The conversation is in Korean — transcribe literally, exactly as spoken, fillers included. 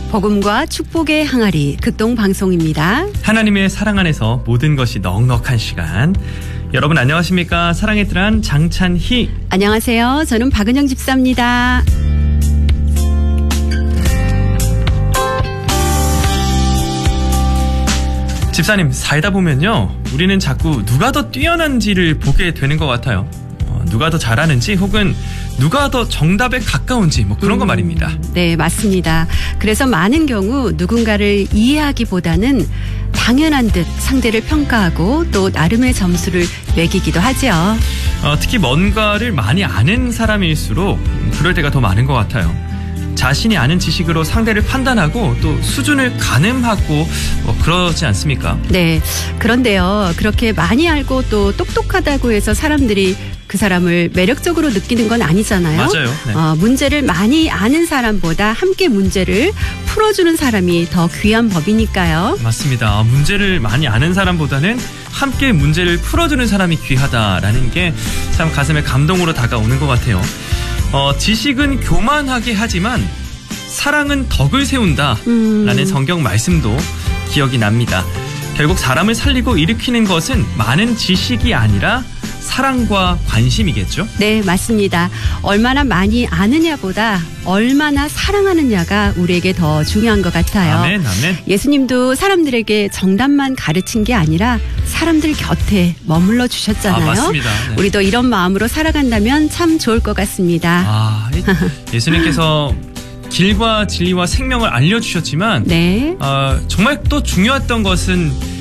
복음과 축복의 항아리 극동방송입니다. 하나님의 사랑 안에서 모든 것이 넉넉한 시간. 여러분 안녕하십니까? 사랑의 뜰한 장찬희. 안녕하세요. 저는 박은영 집사입니다. 집사님, 살다 보면요, 우리는 자꾸 누가 더 뛰어난지를 보게 되는 것 같아요. 어, 누가 더 잘하는지 혹은 누가 더 정답에 가까운지 뭐 그런 음, 거 말입니다. 네, 맞습니다. 그래서 많은 경우 누군가를 이해하기보다는 당연한 듯 상대를 평가하고 또 나름의 점수를 매기기도 하죠. 어, 특히 뭔가를 많이 아는 사람일수록 그럴 때가 더 많은 것 같아요. 자신이 아는 지식으로 상대를 판단하고 또 수준을 가늠하고 뭐 그러지 않습니까? 네. 그런데요, 그렇게 많이 알고 또 똑똑하다고 해서 사람들이 그 사람을 매력적으로 느끼는 건 아니잖아요. 맞아요. 네. 어, 문제를 많이 아는 사람보다 함께 문제를 풀어주는 사람이 더 귀한 법이니까요. 맞습니다. 문제를 많이 아는 사람보다는 함께 문제를 풀어주는 사람이 귀하다라는 게 참 가슴에 감동으로 다가오는 것 같아요. 어, 지식은 교만하게 하지만 사랑은 덕을 세운다 라는 음. 성경 말씀도 기억이 납니다. 결국 사람을 살리고 일으키는 것은 많은 지식이 아니라 사랑과 관심이겠죠? 네, 맞습니다. 얼마나 많이 아느냐보다 얼마나 사랑하느냐가 우리에게 더 중요한 것 같아요. 아멘, 아멘. 예수님도 사람들에게 정답만 가르친 게 아니라 사람들 곁에 머물러 주셨잖아요. 아, 맞습니다. 네. 우리도 이런 마음으로 살아간다면 참 좋을 것 같습니다. 아, 예수님께서 길과 진리와 생명을 알려주셨지만 네. 어, 정말 또 중요했던 것은